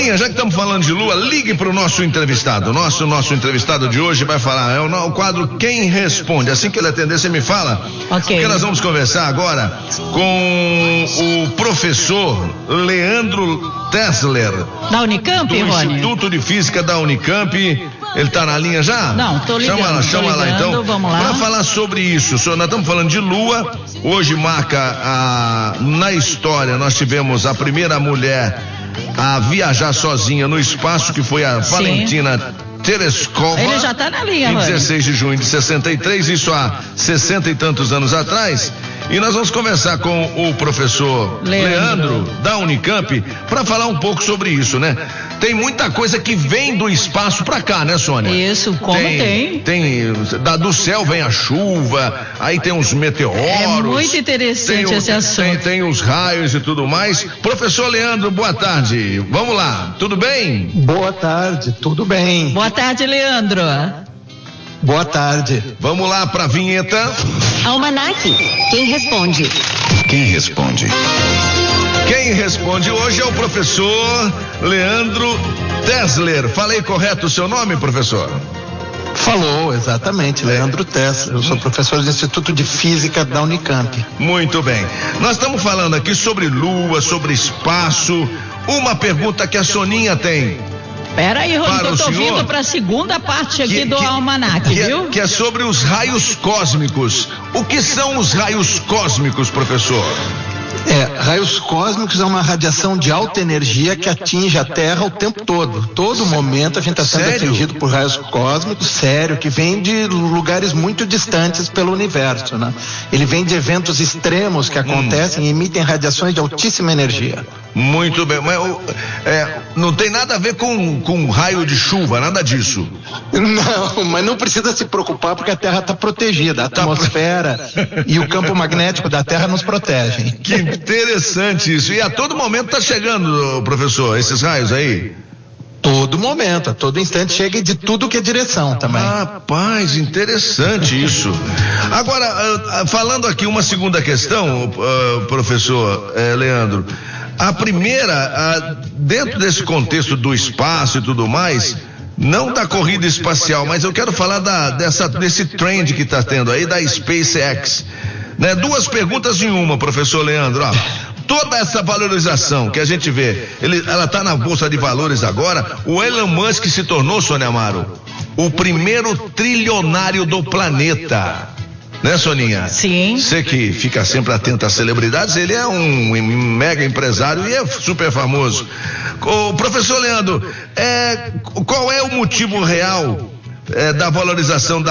Soninha, já que estamos falando de Lua, ligue para o nosso entrevistado. Nosso entrevistado de hoje vai falar, é o quadro Quem Responde. Assim que ele atender, você me fala. Ok. Porque nós vamos conversar agora com o professor Leandro Tesler. Da Unicamp, do Rony? Instituto de Física da Unicamp. Ele está na linha já? Não, tô ligando. Chama lá então. Vamos lá. Para falar sobre isso, nós estamos falando de Lua. Hoje marca na história, nós tivemos a primeira mulher a viajar sozinha no espaço, que foi a Valentina Tereshkova. Ele já está na linha, em Rony. 16 de junho de 63, isso há 60 e tantos anos atrás. E nós vamos conversar com o professor Leandro da Unicamp para falar um pouco sobre isso, né? Tem muita coisa que vem do espaço para cá, né, Sônia? Isso, como tem? Do céu vem a chuva, aí tem uns meteoros. É muito interessante esse assunto. Tem os raios e tudo mais. Professor Leandro, boa tarde. Vamos lá, tudo bem? Boa tarde, tudo bem. Boa tarde, Leandro. Boa tarde. Vamos lá para a vinheta. Almanac. Quem responde? Quem responde? Quem responde hoje é o professor Leandro Tesler. Falei correto o seu nome, professor? Falou, exatamente, Leandro Tesler. Eu sou professor do Instituto de Física da Unicamp. Muito bem. Nós estamos falando aqui sobre Lua, sobre espaço. Uma pergunta que a Soninha tem. Pera aí, Rony, que eu tô vindo para a segunda parte aqui do Almanac, viu? Que é sobre os raios cósmicos. O que são os raios cósmicos, professor? Raios cósmicos é uma radiação de alta energia que atinge a Terra o tempo todo. Todo momento a gente está sendo atingido por raios cósmicos, que vem de lugares muito distantes pelo universo, né? Ele vem de eventos extremos que acontecem e emitem radiações de altíssima energia. Muito bem, mas não tem nada a ver com raio de chuva, nada disso. Não, mas não precisa se preocupar porque a Terra está protegida, a atmosfera e o campo magnético da Terra nos protegem. Que interessante isso. E a todo momento está chegando, professor, esses raios aí? Todo momento, a todo instante chega de tudo que é direção também. Rapaz, interessante isso. Agora, falando aqui uma segunda questão, professor Leandro. A primeira, dentro desse contexto do espaço e tudo mais, não da corrida espacial, mas eu quero falar desse trend que está tendo aí da SpaceX. Né? Duas perguntas em uma, professor Leandro. Toda essa valorização que a gente vê, ela está na Bolsa de Valores agora. O Elon Musk se tornou, Sônia Amaro, o primeiro trilionário do planeta. Né, Soninha? Sim. Você que fica sempre atento às celebridades, ele é um mega empresário e é super famoso. O professor Leandro, qual é o motivo real da valorização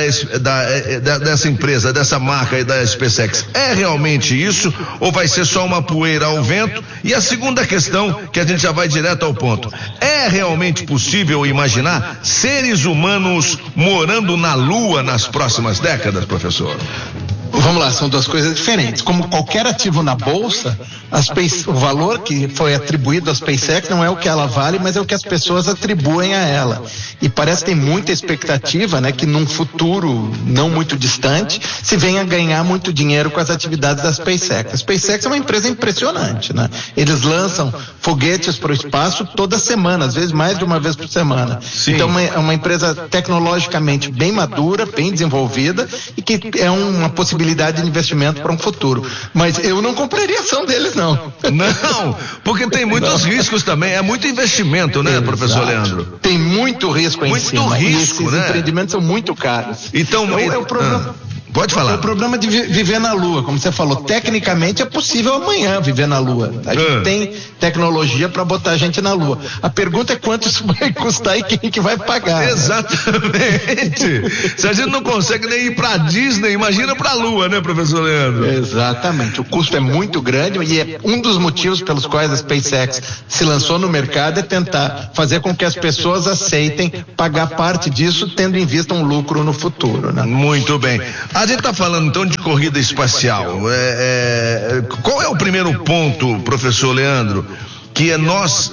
dessa empresa, dessa marca aí da SpaceX? É realmente isso ou vai ser só uma poeira ao vento? E a segunda questão, que a gente já vai direto ao ponto, é realmente possível imaginar seres humanos morando na Lua nas próximas décadas, professor? Vamos lá, são duas coisas diferentes. Como qualquer ativo na bolsa, o valor que foi atribuído à SpaceX não é o que ela vale, mas é o que as pessoas atribuem a ela. E parece que tem muita expectativa, né, que num futuro não muito distante se venha a ganhar muito dinheiro com as atividades da SpaceX. A SpaceX é uma empresa impressionante, né? Eles lançam foguetes para o espaço toda semana, às vezes mais de uma vez por semana. Sim. Então é uma empresa tecnologicamente bem madura, bem desenvolvida e que é uma possibilidade de investimento para um futuro. Mas eu não compraria ação deles, não. Não, porque tem muitos riscos também. É muito investimento, né, professor Leandro? Tem muito risco em cima. Muito risco, e esses né? empreendimentos são muito caros. Então, é o problema. Pode falar. É o problema de viver na Lua, como você falou. Tecnicamente é possível amanhã viver na Lua. A gente tem tecnologia para botar a gente na Lua. A pergunta é quanto isso vai custar e quem que vai pagar. Exatamente. Se a gente não consegue nem ir para Disney, imagina para a Lua, né, professor Leandro? Exatamente. O custo é muito grande e é um dos motivos pelos quais a SpaceX se lançou no mercado é tentar fazer com que as pessoas aceitem pagar parte disso, tendo em vista um lucro no futuro, né? Muito bem. A gente está falando então de corrida espacial. Qual é o primeiro ponto, professor Leandro, que é nós,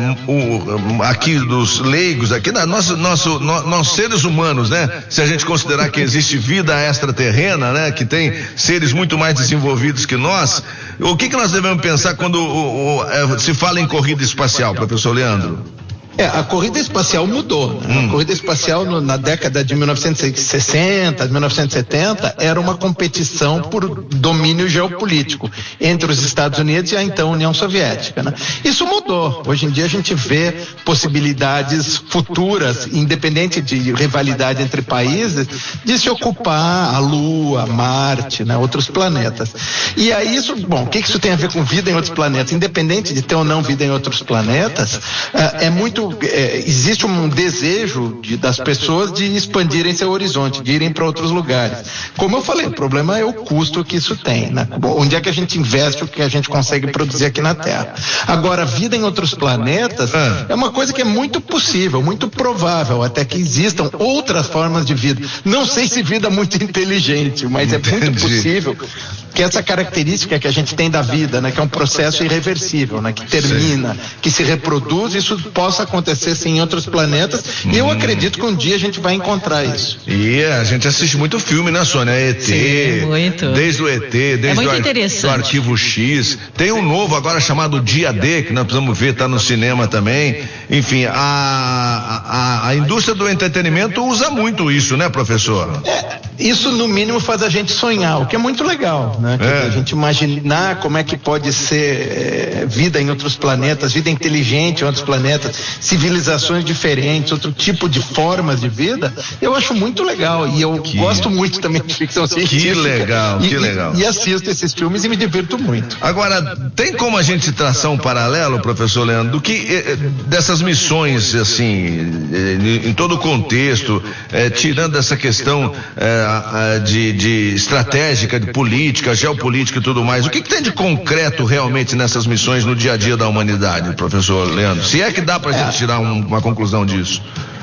aqui dos leigos, aqui nós seres humanos, né? Se a gente considerar que existe vida extraterrena, né? Que tem seres muito mais desenvolvidos que nós, o que nós devemos pensar quando se fala em corrida espacial, professor Leandro? A corrida espacial mudou, né? A corrida espacial na década de 1960, 1970, era uma competição por domínio geopolítico entre os Estados Unidos e a então União Soviética, né? Isso mudou. Hoje em dia a gente vê possibilidades futuras, independente de rivalidade entre países, de se ocupar a Lua, Marte, né? Outros planetas. E aí o que isso tem a ver com vida em outros planetas? Independente de ter ou não vida em outros planetas, existe um desejo das pessoas de expandirem seu horizonte, de irem para outros lugares. Como eu falei, o problema é o custo que isso tem, né? Onde é que a gente investe o que a gente consegue produzir aqui na Terra? Agora, vida em outros planetas é uma coisa que é muito possível, muito provável, até que existam outras formas de vida. Não sei se vida muito inteligente, mas é muito possível que essa característica que a gente tem da vida, né, que é um processo irreversível, né, que termina, que se reproduz, isso possa acontecer sim em outros planetas, e eu acredito que um dia a gente vai encontrar isso. E a gente assiste muito filme, né, Sônia? ET, sim, muito. Desde o ET, desde o Arquivo X, tem um novo agora chamado Dia D, que nós precisamos ver, tá no cinema também. Enfim, a indústria do entretenimento usa muito isso, né, professor? Isso no mínimo faz a gente sonhar, o que é muito legal, né? A gente imaginar como é que pode ser vida em outros planetas, vida inteligente em outros planetas, civilizações diferentes, outro tipo de formas de vida, eu acho muito legal, e eu gosto muito também de ficção científica. Que legal, que legal. E assisto esses filmes e me divirto muito. Agora, tem como a gente traçar um paralelo, professor Leandro, dessas missões, assim, em todo o contexto, tirando essa questão de estratégica, de política, geopolítica e tudo mais, o que tem de concreto realmente nessas missões no dia a dia da humanidade, professor Leandro? Se é que dá pra gente tirar uma conclusão disso.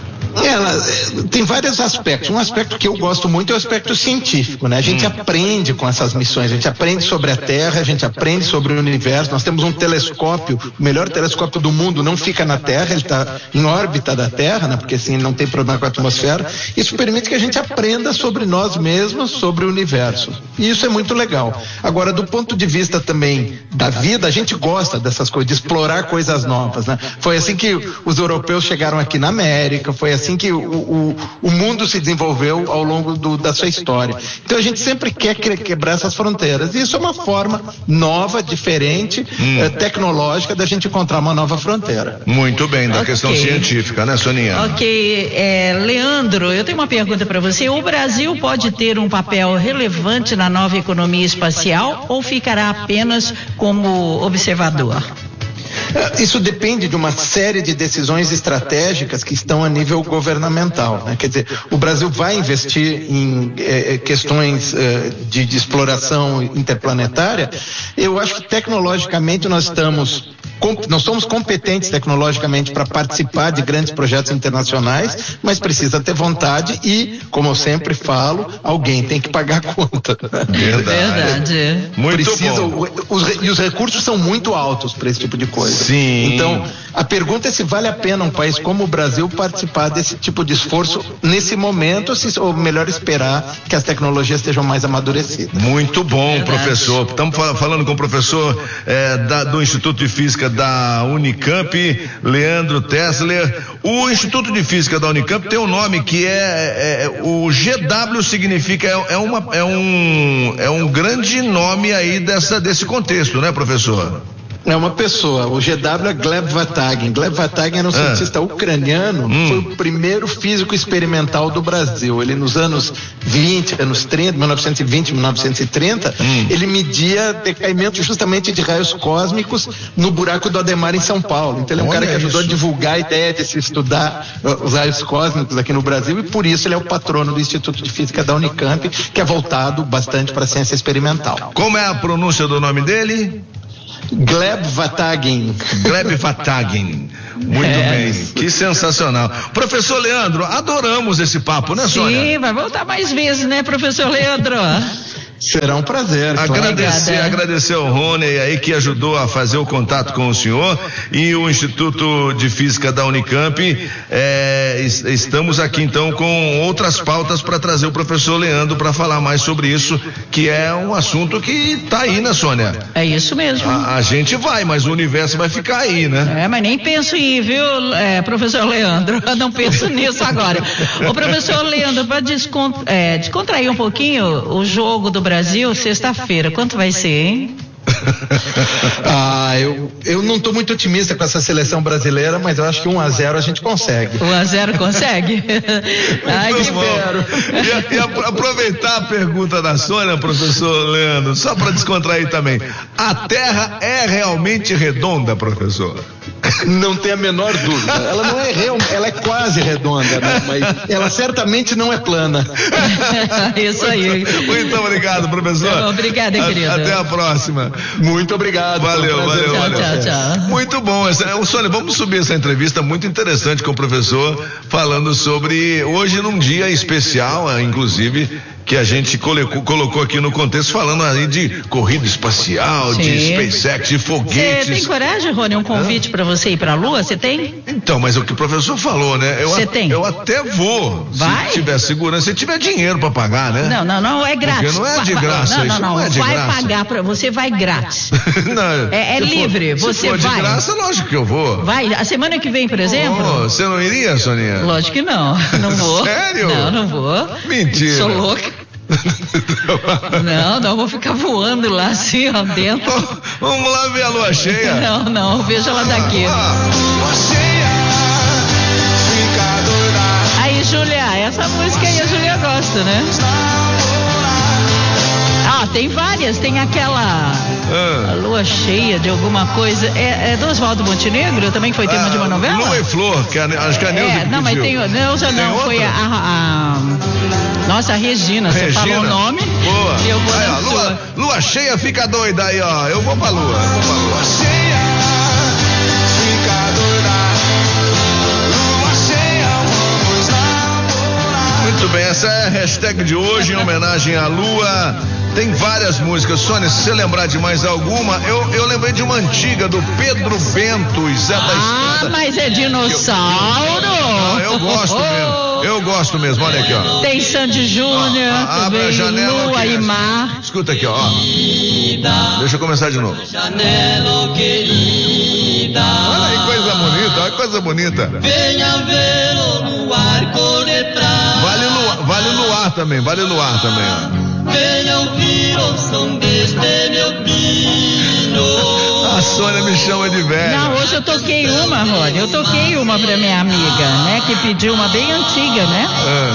Tem vários aspectos. Um aspecto que eu gosto muito é o aspecto científico, né? A gente aprende com essas missões, a gente aprende sobre a Terra, a gente aprende sobre o universo. Nós temos um telescópio, o melhor telescópio do mundo não fica na Terra, ele está em órbita da Terra, né? Porque assim não tem problema com a atmosfera. Isso permite que a gente aprenda sobre nós mesmos, sobre o universo. E isso é muito legal. Agora, do ponto de vista também da vida, a gente gosta dessas coisas, de explorar coisas novas, né? Foi assim que os europeus chegaram aqui na América, foi assim que o mundo se desenvolveu ao longo da sua história. Então a gente sempre quer quebrar essas fronteiras. E isso é uma forma nova, diferente, tecnológica, da gente encontrar uma nova fronteira. Muito bem, da questão científica, né, Soninha? Ok. Leandro, eu tenho uma pergunta para você. O Brasil pode ter um papel relevante na nova economia espacial ou ficará apenas como observador? Isso depende de uma série de decisões estratégicas que estão a nível governamental, né? Quer dizer, o Brasil vai investir em questões de exploração interplanetária. Eu acho que tecnologicamente nós somos competentes tecnologicamente para participar de grandes projetos internacionais, mas precisa ter vontade e, como eu sempre falo, alguém tem que pagar a conta. Verdade. Muito bom. E os recursos são muito altos para esse tipo de coisa. Sim. Então, a pergunta é se vale a pena um país como o Brasil participar desse tipo de esforço nesse momento, ou melhor esperar que as tecnologias estejam mais amadurecidas. Muito bom, professor. Estamos falando com o professor do Instituto de Física da Unicamp, Leandro Tesler. O Instituto de Física da Unicamp tem um nome que o GW significa, é um grande nome aí desse contexto, né, professor? É uma pessoa, o GW é Gleb Vatagin. Gleb Vatagin era um cientista ucraniano, foi o primeiro físico experimental do Brasil. Ele nos anos 30, 1920, 1930, ele media decaimento justamente de raios cósmicos no buraco do Ademar em São Paulo. Então ele é um cara que ajudou a divulgar a ideia de se estudar os raios cósmicos aqui no Brasil, e por isso ele é o patrono do Instituto de Física da Unicamp, que é voltado bastante para a ciência experimental. Como é a pronúncia do nome dele? Gleb Vatagin. Gleb Vatagin. Muito bem. Que sensacional. Professor Leandro, adoramos esse papo, né, Sônia? Sim, vai voltar mais vezes, né, professor Leandro? Será um prazer. Agradecer ao Rony aí que ajudou a fazer o contato com o senhor e o Instituto de Física da Unicamp. Estamos aqui então com outras pautas para trazer o professor Leandro para falar mais sobre isso, que é um assunto que está aí, né, Sônia? É isso mesmo. A gente vai, mas o universo vai ficar aí, né? Mas nem penso em ir, viu, professor Leandro? Eu não penso nisso agora. Ô, professor Leandro, para descontrair um pouquinho o jogo do Brasil, sexta-feira, quanto vai ser, hein? Eu não estou muito otimista com essa seleção brasileira, mas eu acho que 1-0 a gente consegue. 1-0 consegue? Ai, que espero. E aproveitar a pergunta da Sônia, professor Leandro, só para descontrair também. A Terra é realmente redonda, professor? Não tem a menor dúvida. Ela não é ela é quase redonda, né? Mas ela certamente não é plana. Isso aí. Muito obrigado, professor. Obrigada, querido. Até a próxima. Muito obrigado. Valeu. Tchau. Muito bom. Sônia, vamos subir essa entrevista muito interessante com o professor, falando sobre hoje num dia especial, inclusive, que a gente colocou aqui no contexto, falando aí de corrida espacial, Sim. de SpaceX, de foguetes. Você tem coragem, Rony, um convite para você ir para a Lua? Você tem? Então, mas o que o professor falou, né? Você tem? Eu até vou, vai? Se tiver segurança, se tiver dinheiro para pagar, né? Não, é grátis. Porque não é de graça, não é de vai graça. pagar para você, vai grátis. Não, é livre, você vai. Se for de graça, lógico que eu vou. Vai, a semana que vem, por exemplo? Você não iria, Soninha? Lógico que não vou. Sério? Não vou. Mentira. Sou louca. Não, vou ficar voando lá assim, ó, dentro. Vamos lá ver a lua cheia. Não, veja ela daqui. Lua cheia, fica doida. Aí, Júlia, essa música aí a Júlia gosta, né? Tem várias, tem aquela a lua cheia de alguma coisa, é do Oswaldo Montenegro, também foi tema de uma novela? Lua e Flor, que acho que a Neuza não, mas tem Neuza não, foi nossa, a Regina, você falou o nome. Boa. Eu vou aí, lua cheia fica doida aí, ó, eu vou pra lua. Lua cheia fica doida, lua cheia, vamos namorar. Muito bem, essa é a hashtag de hoje em homenagem à lua. Tem várias músicas. Sônia, se você lembrar de mais alguma, eu lembrei de uma antiga do Pedro Bento e Zé da Estrada. Mas é dinossauro? Eu gosto mesmo, olha aqui, ó. Tem Sandy Júnior, abre a janela, Lua e Mar. Escuta aqui, ó. Deixa eu começar de novo. Olha aí, coisa bonita, olha coisa bonita. Venha ver o luar cor de prata. Vale luar também, ó. Venha ouvir o som deste meu pino. A Sônia me chama de velho. Não, hoje eu toquei uma, Rony. Eu toquei uma pra minha amiga, né? Que pediu uma bem antiga, né?